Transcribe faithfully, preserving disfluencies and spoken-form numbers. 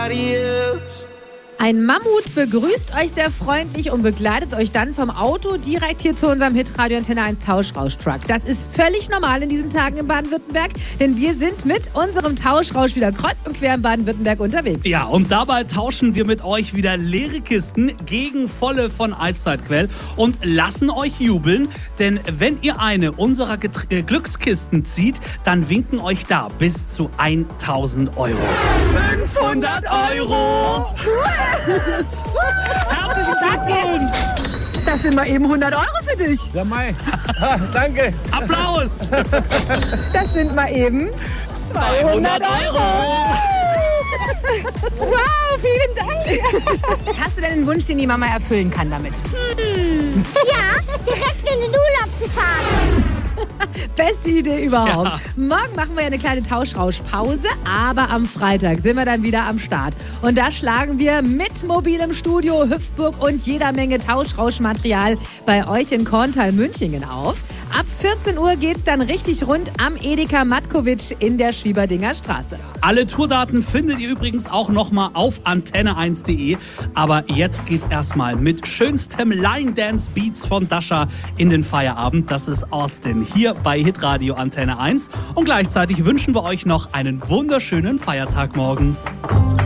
Ein Mammut begrüßt euch sehr freundlich und begleitet euch dann vom Auto direkt hier zu unserem Hitradio Antenne eins Tauschrausch-Truck. Das ist völlig normal in diesen Tagen in Baden-Württemberg, denn wir sind mit unserem Tauschrausch wieder kreuz und quer in Baden-Württemberg unterwegs. Ja, und dabei tauschen wir mit euch wieder leere Kisten gegen volle von Eiszeitquell und lassen euch jubeln, denn wenn ihr eine unserer Get- äh, Glückskisten zieht, dann winken euch da bis zu tausend Euro. fünfhundert Euro! Herzlichen Glückwunsch! Das sind mal eben hundert Euro für dich. Ja, Mai. Ah, danke. Applaus! Das sind mal eben zweihundert Euro! Wow, vielen Dank. Hast du denn einen Wunsch, den die Mama erfüllen kann damit? Hm. Ja, direkt in den Urlaub zu fahren. Beste Idee überhaupt. Ja. Morgen machen wir eine kleine Tauschrauschpause, aber am Freitag sind wir dann wieder am Start. Und da schlagen wir mit mobilem Studio, Hüpfburg und jeder Menge Tauschrauschmaterial bei euch in Korntal-Münchingen auf. Ab vierzehn Uhr geht's dann richtig rund am Edeka Matkowitsch in der Schwieberdinger Straße. Alle Tourdaten findet ihr übrigens auch nochmal auf antenne eins punkt de. Aber jetzt geht's erstmal mit schönstem Line Dance Beats von Dasha in den Feierabend. Das ist Austin hier bei Hitradio Antenne eins. Und gleichzeitig wünschen wir euch noch einen wunderschönen Feiertag morgen.